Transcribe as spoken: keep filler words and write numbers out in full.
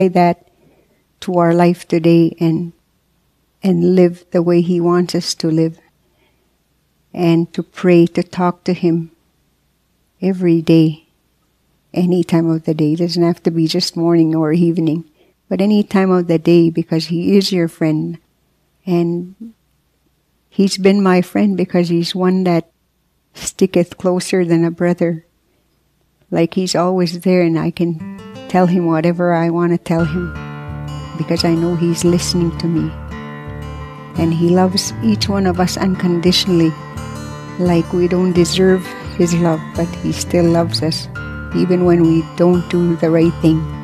that to our life today and and live the way He wants us to live. And to pray, to talk to Him every day, any time of the day. It doesn't have to be just morning or evening, but any time of the day, because He is your friend. And He's been my friend because He's one that sticketh closer than a brother. Like He's always there, and I can tell Him whatever I want to tell Him because I know He's listening to me. And He loves each one of us unconditionally, like we don't deserve His love, but He still loves us even when we don't do the right thing.